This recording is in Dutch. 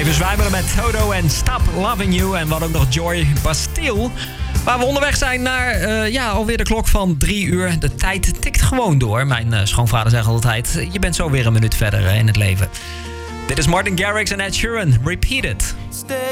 Even zwijmelen met Toto en Stop Loving You. En wat ook nog Joy Bastille. Waar we onderweg zijn naar alweer de klok van 3 uur. De tijd tikt gewoon door. Mijn schoonvader zegt altijd, je bent zo weer een minuut verder in het leven. Dit is Martin Garrix en Ed Sheeran. Repeat It.